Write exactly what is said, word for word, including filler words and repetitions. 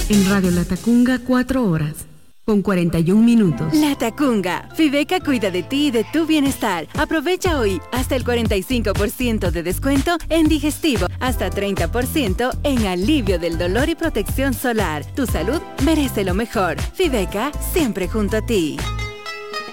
En Radio Latacunga, cuatro horas, con cuarenta y un minutos. Latacunga, Fibeca cuida de ti y de tu bienestar. Aprovecha hoy hasta el cuarenta y cinco por ciento de descuento en digestivo, hasta treinta por ciento en alivio del dolor y protección solar. Tu salud merece lo mejor. Fibeca, siempre junto a ti.